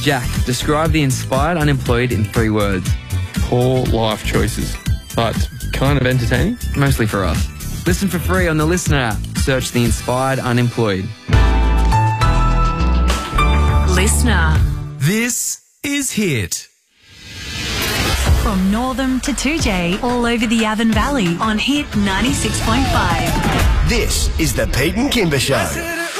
Jack, describe the inspired unemployed in 3 words. Poor life choices, but kind of entertaining. Mostly for us. Listen for free on the Listener app. Search the inspired unemployed. Listener. This is Hit. From Northam to 2J, all over the Avon Valley on Hit 96.5. This is the Pete and Kimber Show.